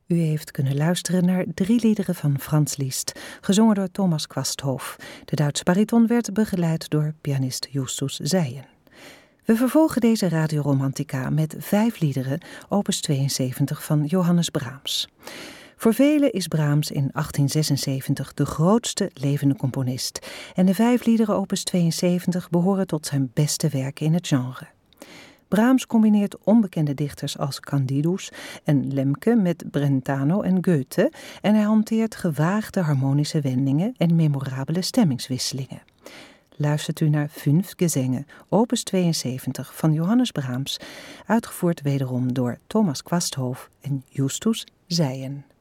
U heeft kunnen luisteren naar 3 liederen van Franz Liszt, gezongen door Thomas Quasthoff. De Duitse bariton werd begeleid door pianist Justus Zijen. We vervolgen deze radioromantica met 5 liederen, opus 72 van Johannes Brahms. Voor velen is Brahms in 1876 de grootste levende componist en de 5 liederen opus 72 behoren tot zijn beste werken in het genre. Brahms combineert onbekende dichters als Candidus en Lemke met Brentano en Goethe en hij hanteert gewaagde harmonische wendingen en memorabele stemmingswisselingen. Luistert u naar 5 Gesänge, opus 72 van Johannes Brahms, uitgevoerd wederom door Thomas Quasthoff en Justus Zijen.